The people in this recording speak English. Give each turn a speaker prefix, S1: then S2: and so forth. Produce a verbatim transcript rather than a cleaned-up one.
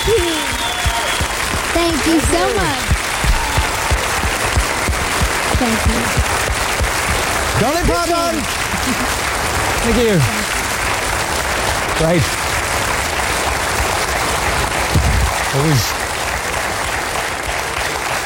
S1: Thank you so much. Thank you.
S2: Dolly Parton! Thank you. Right. It was